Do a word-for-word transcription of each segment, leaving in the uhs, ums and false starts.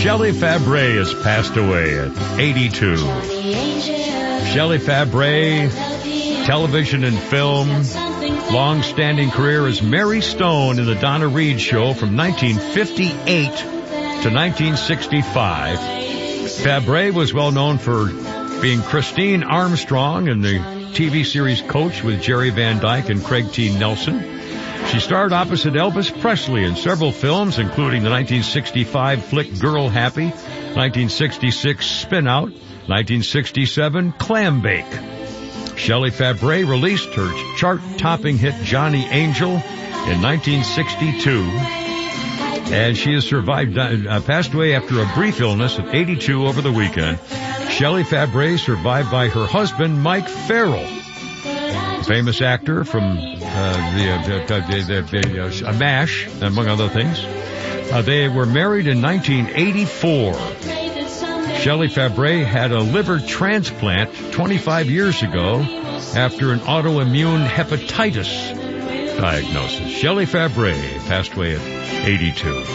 Shelley Fabares has passed away at eighty-two. Shelley Fabares, television and film, long-standing career as Mary Stone in the Donna Reed Show from nineteen fifty-eight to nineteen sixty-five. Fabares was well known for being Christine Armstrong in the T V series Coach with Jerry Van Dyke and Craig T. Nelson. She starred opposite Elvis Presley in several films, including the nineteen sixty-five flick Girl Happy, nineteen sixty-six Spin Out, nineteen sixty-seven Clam Bake. Shelley Fabares released her chart-topping hit Johnny Angel in nineteen sixty-two, and she has survived, uh, passed away after a brief illness at eighty-two over the weekend. Shelley Fabares survived by her husband, Mike Farrell, famous actor from uh, the, uh, the, the, the uh, MASH, among other things. Uh, they were married in nineteen eighty-four. Shelley Fabares had a liver transplant twenty-five years ago after an autoimmune hepatitis diagnosis. Shelley Fabares passed away at eighty-two.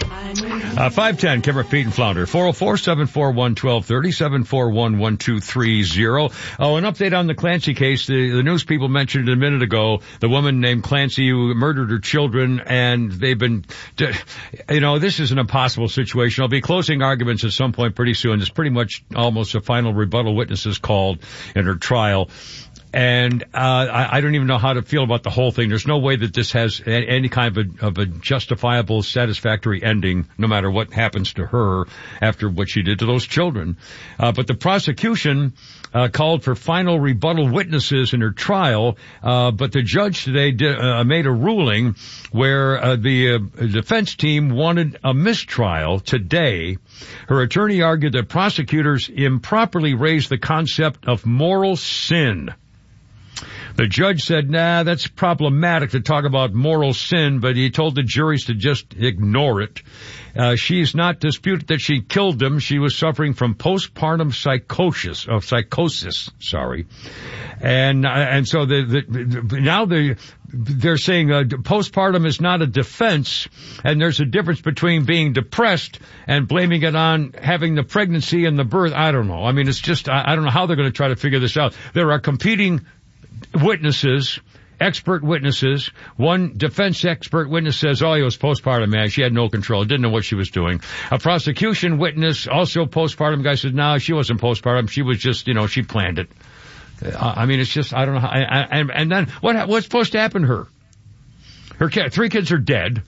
Uh, five ten, Kimmer, Pete, and Flounder. four oh four, seven four one, one two three oh, seven four one, one two three oh. Oh, an update on the Clancy case. The, the news people mentioned it a minute ago. The woman named Clancy who murdered her children, and they've been, you know, this is an impossible situation. There'll be closing arguments at some point pretty soon. There's pretty much almost a final rebuttal witnesses called in her trial. And uh I, I don't even know how to feel about the whole thing. There's no way that this has a, any kind of a, of a justifiable, satisfactory ending, no matter what happens to her after what she did to those children. Uh But the prosecution uh called for final rebuttal witnesses in her trial, uh but the judge today did, uh, made a ruling where uh, the uh, defense team wanted a mistrial today. Her attorney argued that prosecutors improperly raised the concept of moral sin. The judge said, nah, that's problematic to talk about moral sin, but he told the juries to just ignore it. Uh, she's not disputed that she killed them. She was suffering from postpartum psychosis, of psychosis, sorry. And, uh, and so the, the, now the, they're saying uh, postpartum is not a defense, and there's a difference between being depressed and blaming it on having the pregnancy and the birth. I don't know. I mean, it's just, I, I don't know how they're going to try to figure this out. There are competing witnesses, expert witnesses. One defense expert witness says, oh, he was postpartum, man. She had no control, didn't know what she was doing. A prosecution witness, also postpartum guy, said, no, she wasn't postpartum. She was just, you know, she planned it. I mean, it's just, I don't know how, and, and then what, what's supposed to happen to her? Her kid, three kids are dead.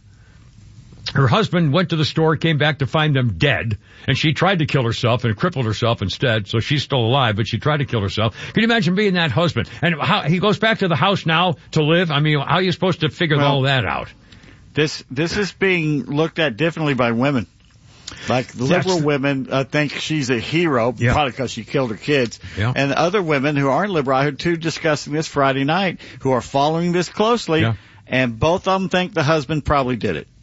Her husband went to the store, came back to find them dead, and she tried to kill herself and crippled herself instead, so she's still alive, but she tried to kill herself. Can you imagine being that husband? And how, he goes back to the house now to live? I mean, how are you supposed to figure well, all that out? This, this is being looked at differently by women. Like liberal That's, women uh, think she's a hero, yeah. probably because she killed her kids. Yeah. And other women who aren't liberal, I heard two discussing this Friday night, who are following this closely, yeah. and both of them think the husband probably did it.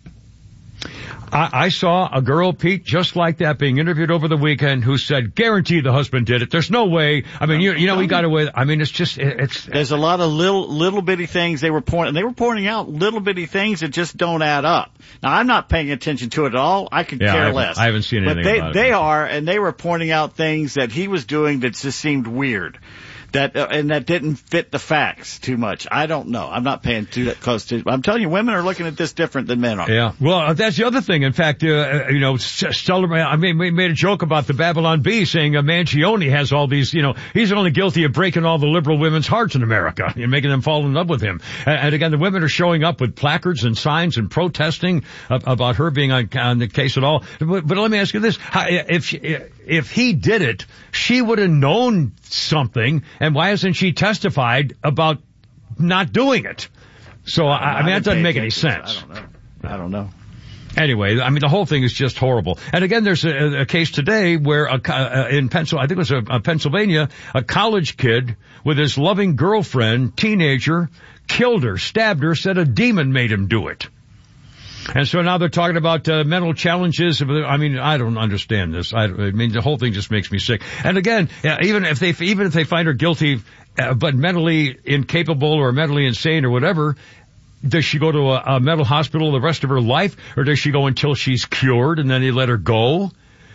I, I saw a girl, Pete, just like that being interviewed over the weekend who said, guarantee the husband did it. There's no way. I mean, you, you know, he got away. I mean, it's just, it's. There's a lot of little, little bitty things they were pointing, they were pointing out little bitty things that just don't add up. Now, I'm not paying attention to it at all. I could yeah, care I less. I haven't seen anything but they, about it. But they yet. are, and they were pointing out things that he was doing that just seemed weird. That, uh, and that didn't fit the facts too much. I don't know. I'm not paying too close to, I'm telling you, women are looking at this different than men are. Yeah. Well, that's the other thing. In fact, uh, you know, Stellar, I mean, we made a joke about the Babylon Bee saying uh, Mangione has all these, you know, he's only guilty of breaking all the liberal women's hearts in America and making them fall in love with him. And, and again, the women are showing up with placards and signs and protesting uh, about her being on, on the case at all. But, but let me ask you this. How, if she, if he did it, she would have known something, and why hasn't she testified about not doing it? So, I, I, I mean, that doesn't make any sense. I don't know. I don't know. Anyway, I mean, the whole thing is just horrible. And again, there's a, a case today where a, uh, in Pennsylvania, I think it was a, a Pennsylvania, a college kid with his loving girlfriend, teenager, killed her, stabbed her, said a demon made him do it. And so now they're talking about uh, mental challenges. I mean, I don't understand this. I, I mean, the whole thing just makes me sick. And again, uh, even if they even if they find her guilty, uh, but mentally incapable or mentally insane or whatever, does she go to a, a mental hospital the rest of her life, or does she go until she's cured and then they let her go?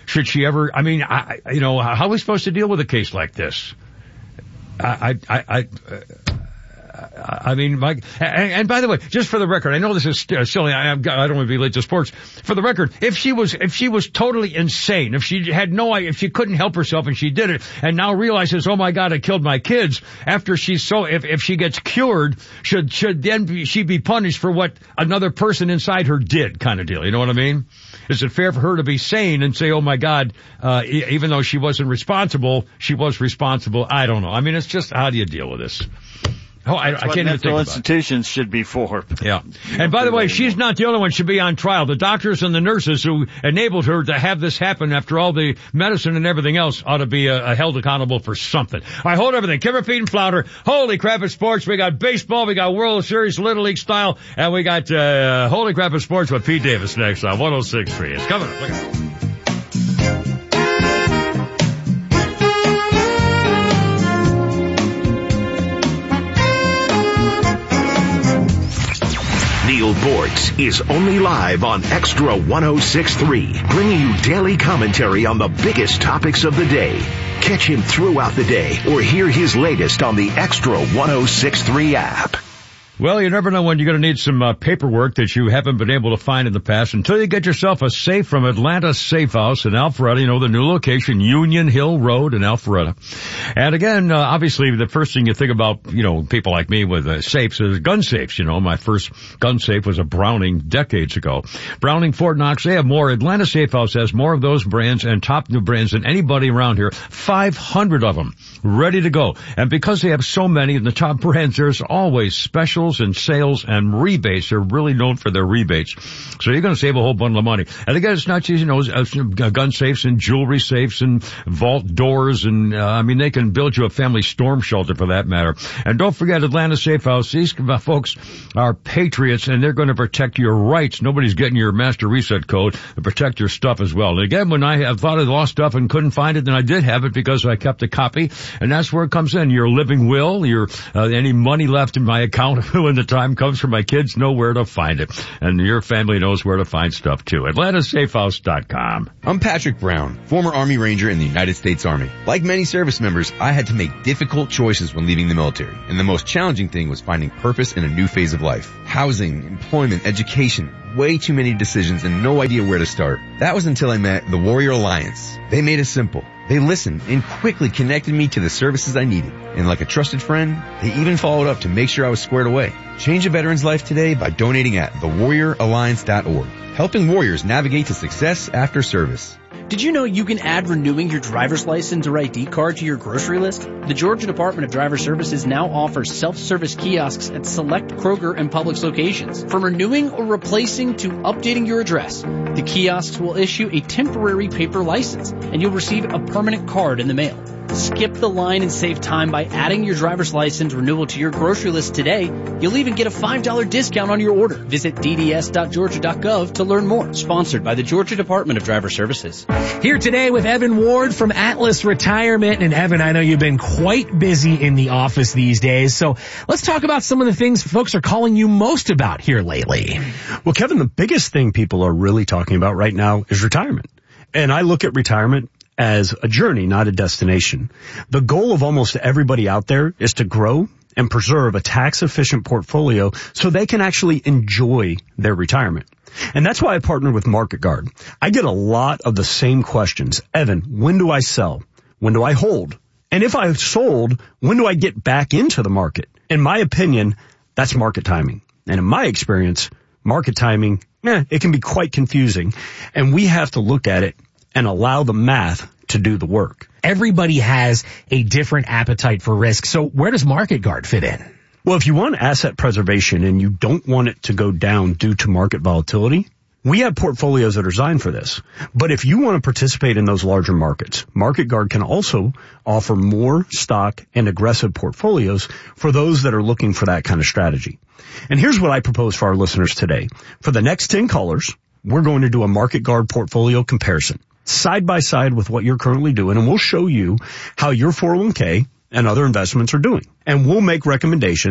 should she ever, I mean, I, you know, how are we supposed to deal with a case like this? I, I, I, I I mean, Mike, and, and by the way, just for the record, I know this is silly. I, I don't want to be late to sports. For the record, if she was, if she was totally insane, if she had no, if she couldn't help herself and she did it, and now realizes, oh my God, I killed my kids. After she's so, if if she gets cured, should should then be, she be punished for what another person inside her did, kind of deal? You know what I mean? Is it fair for her to be sane and say, oh my God, uh, e- even though she wasn't responsible, she was responsible? I don't know. I mean, it's just, how do you deal with this? Oh, I, I can't even think about it. Institutions should be for. Yeah. And by the way, she's not the only one should be on trial. The doctors and the nurses who enabled her to have this happen after all the medicine and everything else ought to be uh, held accountable for something. All right, hold everything. Kimmer, Feed, and Flounder. Holy crap, it's sports. We got baseball. We got World Series, Little League style. And we got uh, Holy crap, it's sports with Pete Davis next on one oh six point three. It's coming up. Look at it. Neal Boortz is only live on Extra one oh six point three, bringing you daily commentary on the biggest topics of the day. Catch him throughout the day or hear his latest on the Extra one oh six point three app. Well, you never know when you're going to need some uh, paperwork that you haven't been able to find in the past until you get yourself a safe from Atlanta Safe House in Alpharetta. You know, the new location, Union Hill Road in Alpharetta. And again, uh, obviously, the first thing you think about, you know, people like me with uh, safes is gun safes. You know, my first gun safe was a Browning decades ago. Browning, Fort Knox, they have more. Atlanta Safe House has more of those brands and top new brands than anybody around here. five hundred of them ready to go. And because they have so many of the top brands, there's always special and sales and rebates. They're really known for their rebates. So you're going to save a whole bundle of money. And again, it's not just, you know, gun safes and jewelry safes and vault doors. And, uh, I mean, they can build you a family storm shelter for that matter. And don't forget Atlanta Safe House. These folks are patriots and they're going to protect your rights. Nobody's getting your master reset code to protect your stuff as well. And again, when I thought I lost stuff and couldn't find it, then I did have it because I kept a copy. And that's where it comes in. Your living will, your, uh, any money left in my account when the time comes for my kids know where to find it. And your family knows where to find stuff too. Atlanta Safe House dot com. I'm Patrick Brown, former Army Ranger in the United States Army. Like many service members, I had to make difficult choices when leaving the military. And the most challenging thing was finding purpose in a new phase of life. Housing, employment, education. Way too many decisions and no idea where to start. That was until I met the Warrior Alliance. They made it simple. They listened and quickly connected me to the services I needed. And like a trusted friend, they even followed up to make sure I was squared away. Change a veteran's life today by donating at the warrior alliance dot org. Helping warriors navigate to success after service. Did you know you can add renewing your driver's license or I D card to your grocery list? The Georgia Department of Driver Services now offers self-service kiosks at select Kroger and Publix locations. From renewing or replacing to updating your address, the kiosks will issue a temporary paper license, and you'll receive a permanent card in the mail. Skip the line and save time by adding your driver's license renewal to your grocery list today. You'll even get a five dollars discount on your order. Visit d d s dot georgia dot gov to learn more. Sponsored by the Georgia Department of Driver Services. Here today with Evan Ward from Atlas Retirement. And Evan, I know you've been quite busy in the office these days. So let's talk about some of the things folks are calling you most about here lately. Well, Kevin, the biggest thing people are really talking about right now is retirement. And I look at retirement as a journey, not a destination. The goal of almost everybody out there is to grow and preserve a tax-efficient portfolio so they can actually enjoy their retirement. And that's why I partnered with Market Guard. I get a lot of the same questions. Evan, when do I sell? When do I hold? And if I've sold, when do I get back into the market? In my opinion, that's market timing. And in my experience, market timing, eh, it can be quite confusing. And we have to look at it and allow the math to do the work. Everybody has a different appetite for risk. So where does Market Guard fit in? Well, if you want asset preservation and you don't want it to go down due to market volatility, we have portfolios that are designed for this. But if you want to participate in those larger markets, Market Guard can also offer more stock and aggressive portfolios for those that are looking for that kind of strategy. And here's what I propose for our listeners today. For the next ten callers, we're going to do a Market Guard portfolio comparison, side by side with what you're currently doing, and we'll show you how your four oh one k and other investments are doing. And we'll make recommendations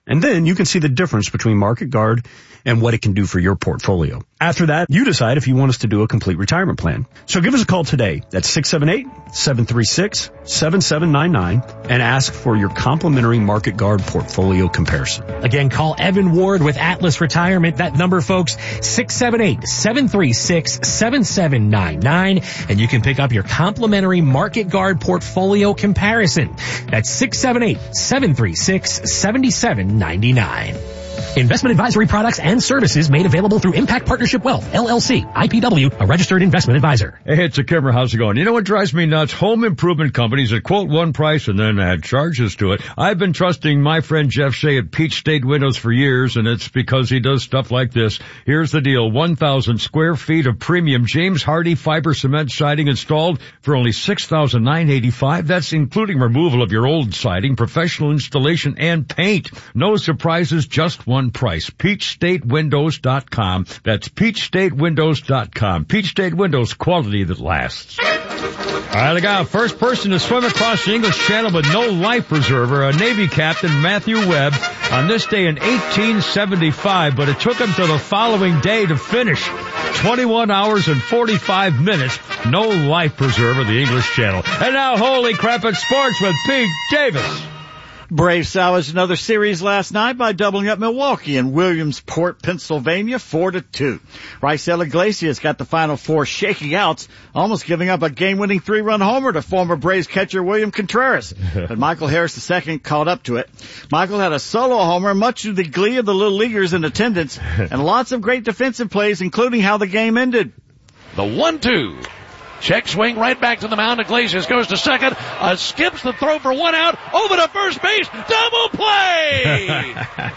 And then you can see the difference between Market Guard and what it can do for your portfolio. After that, you decide if you want us to do a complete retirement plan. So give us a call today at six seven eight, seven three six, seven seven nine nine and ask for your complimentary Market Guard portfolio comparison. Again, call Evan Ward with Atlas Retirement. That number, folks, six seven eight, seven three six, seven seven nine nine, and you can pick up your complimentary Market Guard portfolio comparison. That's six seven eight, seven three six, seven seven nine nine. Investment advisory products and services made available through Impact Partnership Wealth, L L C, I P W, a registered investment advisor. Hey, it's a Kimmer. How's it going? You know what drives me nuts? Home improvement companies that quote one price and then add charges to it. I've been trusting my friend Jeff Shea at Peach State Windows for years, and it's because he does stuff like this. Here's the deal. one thousand square feet of premium James Hardie fiber cement siding installed for only six thousand nine hundred eighty-five dollars. That's including removal of your old siding, professional installation, and paint. No surprises, just one price. Peach State Windows dot com. That's Peach State Windows dot com. Peach State Windows, quality that lasts. All right, I got a first person to swim across the English Channel with no life preserver, a Navy captain, Matthew Webb, on this day in eighteen seventy-five, but it took him to the following day to finish. twenty-one hours and forty-five minutes, no life preserver, the English Channel. And now, holy crap, it's sports with Pete Davis. Braves salvaged another series last night by doubling up Milwaukee in Williamsport, Pennsylvania, four to two. Raisel Iglesias got the final four shaking outs, almost giving up a game-winning three-run homer to former Braves catcher William Contreras. But Michael Harris the second caught up to it. Michael had a solo homer, much to the glee of the Little Leaguers in attendance, and lots of great defensive plays, including how the game ended. The one two. Check swing right back to the mound. Iglesias goes to second. Uh, skips the throw for one out. Over to first base. Double play!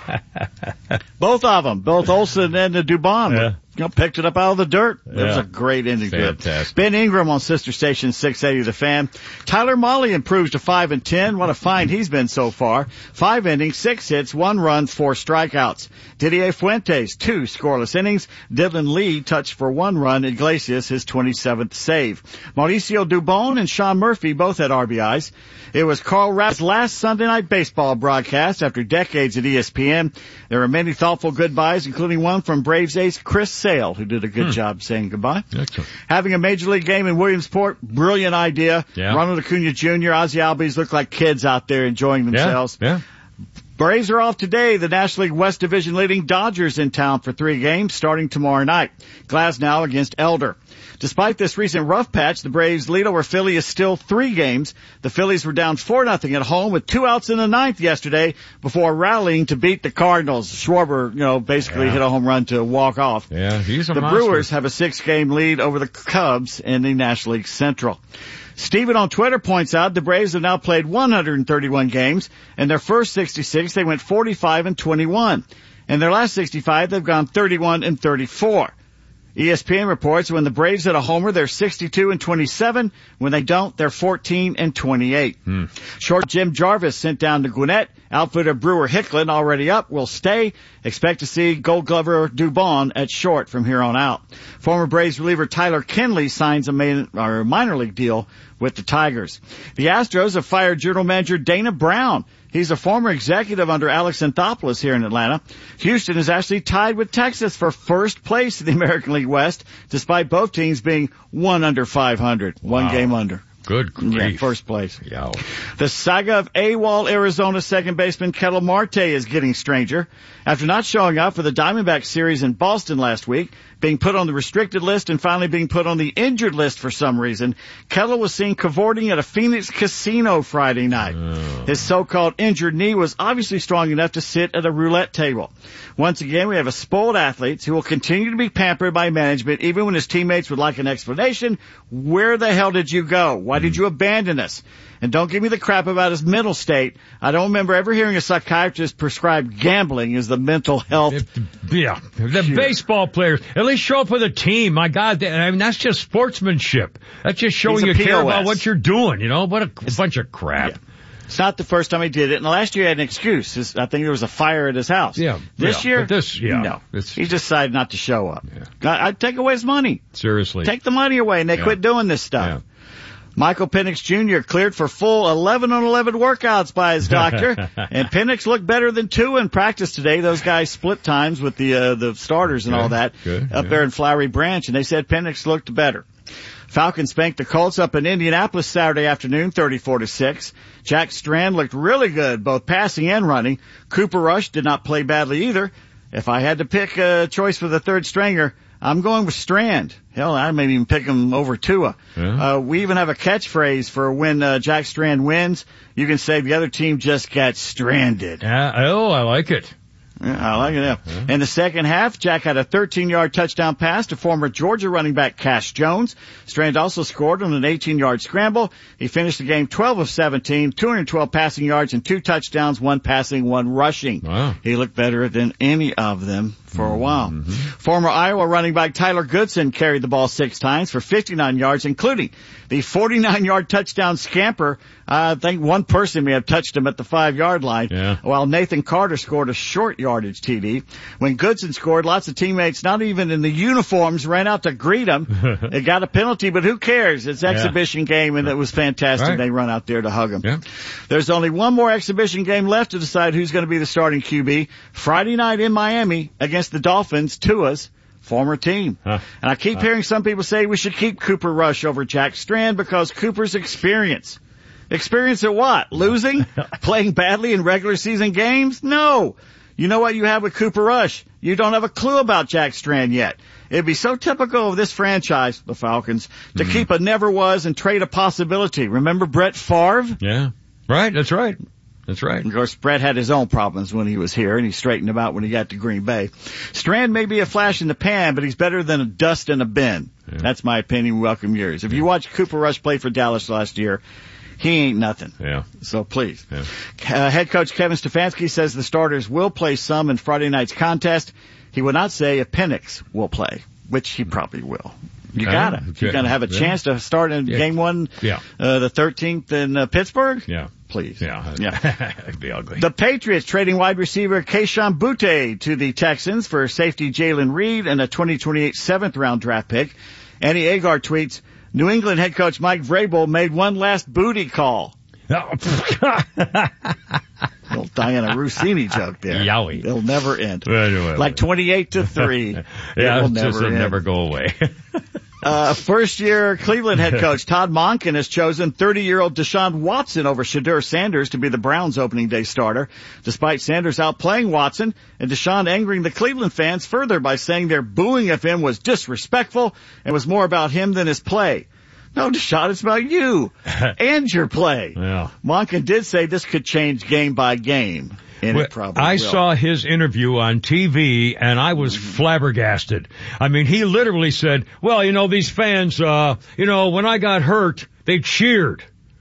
Both of them. Both Olsen and Dubon. Yeah. You know, picked it up out of the dirt. It Yeah. was a great ending to it. Fantastic. Ben Ingram on sister station six eighty The Fan. Tyler Mahle improves to five and ten. What a find he's been so far. Five innings, six hits, one run, four strikeouts. Didier Fuentes, two scoreless innings. Dylan Lee touched for one run. Iglesias, his twenty-seventh save. Mauricio Dubon and Sean Murphy both had R B Is. It was Carl Rapp's last Sunday night baseball broadcast after decades at E S P N. There were many thoughtful goodbyes, including one from Braves ace Chris Sale, who did a good hmm. job saying goodbye. Excellent. Having a major league game in Williamsport, brilliant idea. Yeah. Ronald Acuna Junior, Ozzie Albies look like kids out there enjoying themselves. Yeah. yeah. Braves are off today. The National League West Division leading Dodgers in town for three games starting tomorrow night. Glasnow against Elder. Despite this recent rough patch, the Braves' lead over Philly is still three games. The Phillies were down four nothing at home with two outs in the ninth yesterday before rallying to beat the Cardinals. Schwarber, you know, basically yeah. hit a home run to walk off. Yeah, he's a The monster. Brewers have a six-game lead over the Cubs in the National League Central. Steven on Twitter points out the Braves have now played one hundred thirty-one games. In their first sixty-six, they went forty-five and twenty-one. In their last sixty-five, they've gone thirty-one and thirty-four. E S P N reports when the Braves hit a homer, they're sixty-two and twenty-seven. When they don't, they're fourteen and twenty-eight. Hmm. Short Jim Jarvis sent down to Gwinnett. Outfielder Brewer Hicklin already up will stay. Expect to see Gold Glover Dubon at short from here on out. Former Braves reliever Tyler Kinley signs a main, or minor league deal with the Tigers. The Astros have fired general manager Dana Brown. He's a former executive under Alex Anthopoulos here in Atlanta. Houston is actually tied with Texas for first place in the American League West, despite both teams being one under five hundred. Wow. One game under. Good grief. Yeah, first place. Yow. The saga of AWOL Arizona second baseman Ketel Marte is getting stranger. After not showing up for the Diamondback series in Boston last week, being put on the restricted list and finally being put on the injured list for some reason, Ketel was seen cavorting at a Phoenix casino Friday night. Oh. His so-called injured knee was obviously strong enough to sit at a roulette table. Once again, we have a spoiled athlete who will continue to be pampered by management even when his teammates would like an explanation. Where the hell did you go? Why did you abandon us? And don't give me the crap about his mental state. I don't remember ever hearing a psychiatrist prescribe gambling as the mental health. Yeah, the sure. baseball players, at least show up for the team. My God, I mean, that's just sportsmanship. That's just showing you P O S. care about what you're doing, you know? What a it's, bunch of crap. Yeah. It's not the first time he did it. And last year he had an excuse. His, I think there was a fire at his house. Yeah. This yeah, year, this, yeah, no. It's, he decided not to show up. Yeah. I'd take away his money. Seriously. Take the money away and they yeah. quit doing this stuff. Yeah. Michael Penix Junior cleared for full eleven on eleven workouts by his doctor, and Penix looked better than Tua in practice today. Those guys split times with the uh, the starters and good, all that good, up good. there in Flowery Branch, and they said Penix looked better. Falcons spanked the Colts up in Indianapolis Saturday afternoon, thirty-four to six. Jack Strand looked really good, both passing and running. Cooper Rush did not play badly either. If I had to pick a choice for the third stringer, I'm going with Strand. Hell, I may even pick him over Tua. Yeah. Uh, we even have a catchphrase for when uh, Jack Strand wins. You can say the other team just got stranded. Yeah, oh, I like it. Yeah, I like it, yeah. yeah. In the second half, Jack had a thirteen-yard touchdown pass to former Georgia running back Cash Jones. Strand also scored on an eighteen-yard scramble. He finished the game twelve of seventeen, two hundred twelve passing yards and two touchdowns, one passing, one rushing. Wow. He looked better than any of them for a while. Mm-hmm. Former Iowa running back Tyler Goodson carried the ball six times for fifty-nine yards, including the forty-nine-yard touchdown scamper. I think one person may have touched him at the five-yard line, yeah. while Nathan Carter scored a short yardage T D. When Goodson scored, lots of teammates, not even in the uniforms, ran out to greet him. It got a penalty, but who cares? It's an exhibition yeah. game, and it was fantastic. Right. They run out there to hug him. Yeah. There's only one more exhibition game left to decide who's going to be the starting Q B. Friday night in Miami against the Dolphins, Tua's former team. Huh. And I keep huh. hearing some people say we should keep Cooper Rush over Jack Strand because Cooper's experience. Experience at what? Losing? Playing badly in regular season games? No. You know what you have with Cooper Rush? You don't have a clue about Jack Strand yet. It'd be so typical of this franchise, the Falcons, to mm-hmm. keep a never was and trade a possibility. Remember Brett Favre? Yeah. Right, that's right. That's right. Of course, Brett had his own problems when he was here, and he straightened them out when he got to Green Bay. Strand may be a flash in the pan, but he's better than a dust in a bin. Yeah. That's my opinion. Welcome yours. If you watch Cooper Rush play for Dallas last year, he ain't nothing. Yeah. So please. Yeah. Uh, head coach Kevin Stefanski says the starters will play some in Friday night's contest. He will not say if Penix will play, which he probably will. You gotta. Uh, You're gonna have a yeah. chance to start in yeah. game one, yeah. uh, the thirteenth in uh, Pittsburgh. Yeah. Please. Yeah. Yeah. It'd be ugly. The Patriots trading wide receiver Kayshon Boutte to the Texans for safety Jalen Reed and a twenty twenty-eight seventh round draft pick. Annie Agar tweets, New England head coach Mike Vrabel made one last booty call. Little Diana Rossini joke there. Yowie. It'll never end. Anyway, like twenty-eight to three. Yeah, it will it's never just it'll end. never go away. Uh, first year Cleveland head coach Todd Monken has chosen thirty year old Deshaun Watson over Shadur Sanders to be the Browns opening day starter. Despite Sanders outplaying Watson and Deshaun angering the Cleveland fans further by saying their booing of him was disrespectful and was more about him than his play. No, Deshaun, it's about you and your play. Yeah. Monken did say this could change game by game. And well, it probably I will. saw his interview on T V and I was mm-hmm. flabbergasted. I mean, he literally said, well, you know, these fans, uh, you know, when I got hurt, they cheered.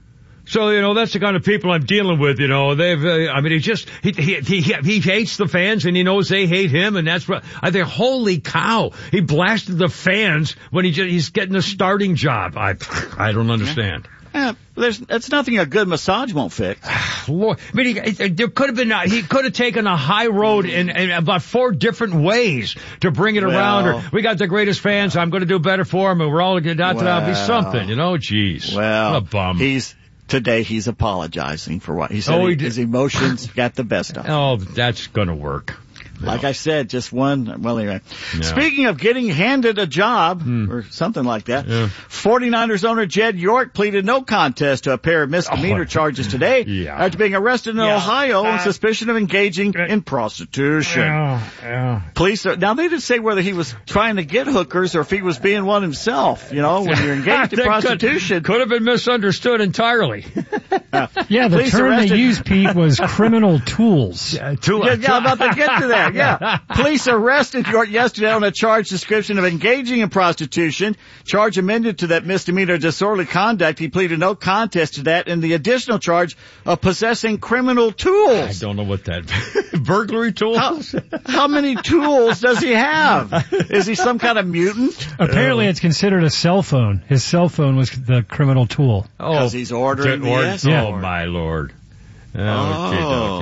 So, you know, that's the kind of people I'm dealing with, you know. They've, uh, I mean, he just, he, he, he, he hates the fans and he knows they hate him and that's what, I think, holy cow. He blasted the fans when he just, he's getting a starting job. I, I don't understand. Yeah, there's, that's nothing a good massage won't fix. Lord, I mean, he, there could have been, he could have taken a high road in, in about four different ways to bring it well, around. Or we got the greatest fans. I'm going to do better for them, and we're all going to well, be something, you know. Jeez, well, what a bum. He's today. He's apologizing for what he said. Oh, he he, his emotions got the best of him. Oh, that's going to work. Like no. I said, just one, well anyway. No. Speaking of getting handed a job, hmm. or something like that, yeah. forty-niners owner Jed York pleaded no contest to a pair of misdemeanor oh. charges today yeah. after being arrested in yeah. Ohio uh, on suspicion of engaging uh, in prostitution. Yeah. Yeah. Police are, now they didn't say whether he was trying to get hookers or if he was being one himself, you know, when you're engaged in prostitution. Could, could have been misunderstood entirely. uh, yeah, the term arrested, they used, Pete, was criminal tools. Yeah, tool. yeah, yeah, I'm about to get to that, yeah. Police arrested York yesterday on a charge description of engaging in prostitution. Charge amended to that misdemeanor disorderly conduct. He pleaded no contest to that, and the additional charge of possessing criminal tools. I don't know what that burglary tools. How, how many tools does he have? Is he some kind of mutant? Apparently, uh, it's considered a cell phone. His cell phone was the criminal tool. Oh, because he's ordering the or, escort. Oh my lord. Oh. Okay,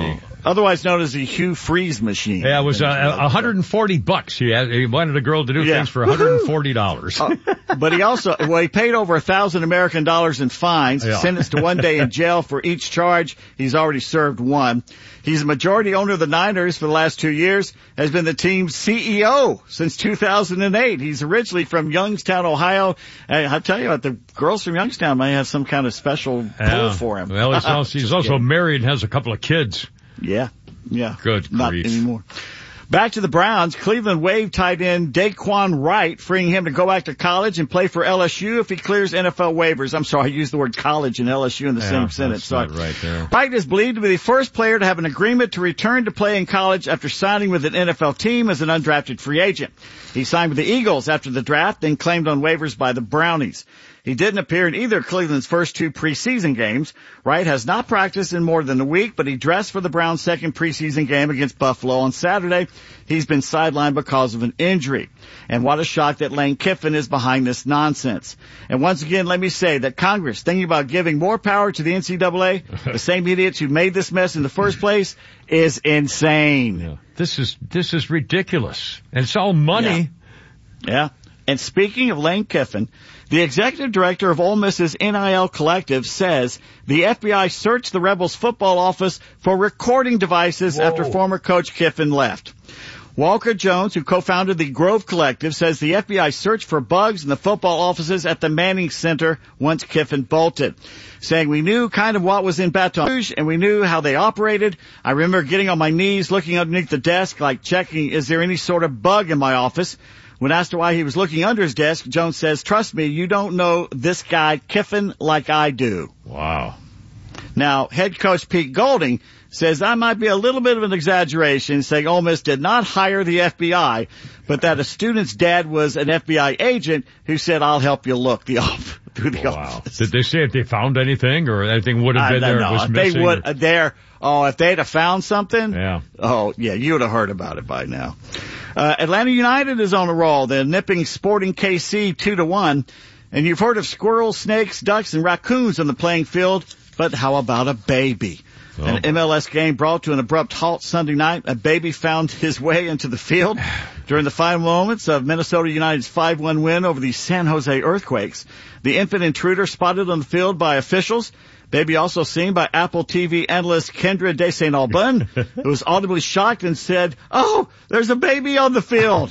Otherwise known as the Hugh Freeze machine. Yeah, it was uh, one hundred forty bucks. He, had, he wanted a girl to do yeah. things for one hundred forty dollars. uh, but he also, well, he paid over a thousand American dollars in fines, yeah. sentenced to one day in jail for each charge. He's already served one. He's a majority owner of the Niners for the last two years, has been the team's C E O since two thousand eight. He's originally from Youngstown, Ohio. Hey, I'll tell you what, the girls from Youngstown may have some kind of special pull yeah. for him. Well, he's also, he's also married and has a couple of kids. Yeah, yeah. Good Not grief. anymore. Back to the Browns. Cleveland waived tight end Daquan Wright, freeing him to go back to college and play for L S U if he clears N F L waivers. I'm sorry, I used the word college and L S U in the yeah, same sentence. That's not right there. Wright is believed to be the first player to have an agreement to return to play in college after signing with an N F L team as an undrafted free agent. He signed with the Eagles after the draft, then claimed on waivers by the Brownies. He didn't appear in either of Cleveland's first two preseason games. Wright has not practiced in more than a week, but he dressed for the Browns' second preseason game against Buffalo on Saturday. He's been sidelined because of an injury. And what a shock that Lane Kiffin is behind this nonsense. And once again, let me say that Congress, thinking about giving more power to the N C double A, the same idiots who made this mess in the first place, is insane. Yeah. This is, this is ridiculous. And it's all money. Yeah. yeah. And speaking of Lane Kiffin, the executive director of Ole Miss's N I L Collective says the F B I searched the Rebels football office for recording devices Whoa. after former coach Kiffin left. Walker Jones, who co-founded the Grove Collective, says the F B I searched for bugs in the football offices at the Manning Center once Kiffin bolted, saying we knew kind of what was in Baton Rouge and we knew how they operated. I remember getting on my knees, looking underneath the desk, like checking, is there any sort of bug in my office? When asked why he was looking under his desk, Jones says, trust me, you don't know this guy Kiffin like I do. Wow. Now, head coach Pete Golding says that might be a little bit of an exaggeration, saying Ole Miss did not hire the F B I, but that a student's dad was an F B I agent who said, I'll help you look the off through the wow. office. Did they say if they found anything or anything would have been I, there no, was if missing? They would, or... uh, there, oh, if they'd have found something, yeah. oh, yeah, you would have heard about it by now. Uh, Atlanta United is on a roll. They're nipping Sporting K C two to one. And you've heard of squirrels, snakes, ducks, and raccoons on the playing field, but how about a baby? Oh. An M L S game brought to an abrupt halt Sunday night. A baby found his way into the field during the final moments of Minnesota United's five one win over the San Jose Earthquakes. The infant intruder spotted on the field by officials. Baby also seen by Apple T V analyst Kendra De Saint Aubin, who was audibly shocked and said, oh, there's a baby on the field.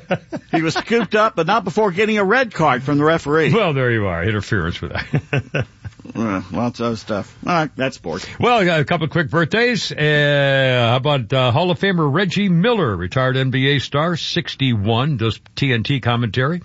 He was scooped up, but not before getting a red card from the referee. Well, there you are. Interference with that. Uh, lots of other stuff. All right, that's sports. Well, got a couple of quick birthdays. Uh, how about uh, Hall of Famer Reggie Miller, retired N B A star, sixty-one, does T N T commentary.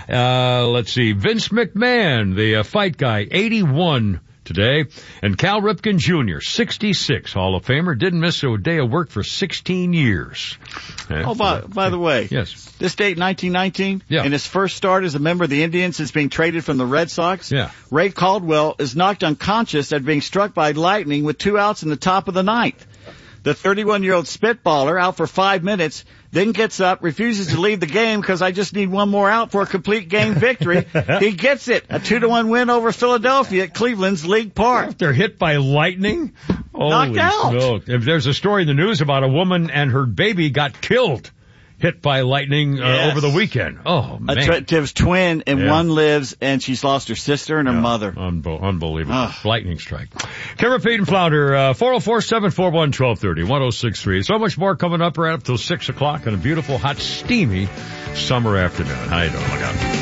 Uh, let's see, Vince McMahon, the uh, fight guy, eighty-one today. And Cal Ripken Junior, sixty-six, Hall of Famer, didn't miss a day of work for sixteen years. Uh, oh, by, by the way. Yes. This date, nineteen nineteen, yeah. in his first start as a member of the Indians since being traded from the Red Sox, yeah. Ray Caldwell is knocked unconscious after being struck by lightning with two outs in the top of the ninth. The thirty-one-year-old spitballer, out for five minutes, then gets up, refuses to leave the game because I just need one more out for a complete game victory. He gets it. A two to one win over Philadelphia at Cleveland's League Park. After hit by lightning? Knocked out. Milk. If there's a story in the news about a woman and her baby got killed, hit by lightning uh, yes. over the weekend. Oh, man. A tw- Tiv's twin, and yeah. one lives, and she's lost her sister and her yeah. mother. Unbe- unbelievable. Ugh. Lightning strike. Camera Feed and Flounder, uh, four oh four, seven four one, one two three oh, one oh six three. So much more coming up right up till six o'clock on a beautiful, hot, steamy summer afternoon. How you doing? Look out.